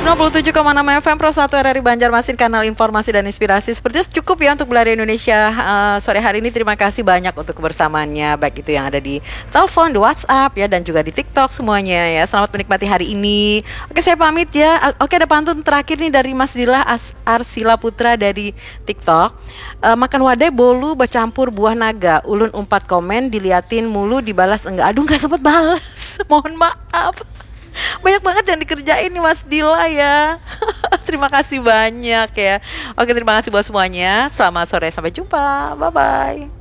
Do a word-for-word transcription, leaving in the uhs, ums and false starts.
sembilan puluh tujuh koma enam F M Pro satu R R I Banjarmasin, kanal informasi dan inspirasi. Sepertinya cukup ya untuk Belari Indonesia uh, sore hari ini. Terima kasih banyak untuk kebersamaannya, baik itu yang ada di telepon, di WhatsApp ya, dan juga di TikTok semuanya ya. Selamat menikmati hari ini. Oke, saya pamit ya. Oke, ada pantun terakhir nih dari Mas Dila Arsila Putra dari TikTok. Uh, makan wadai bolu bercampur buah naga, ulun umpat komen, diliatin mulu dibalas enggak. Aduh, nggak sempet balas. Mohon maaf. Banyak banget yang dikerjain nih Mas Dila ya. Terima kasih banyak ya. Oke, terima kasih buat semuanya. Selamat sore, sampai jumpa. Bye bye.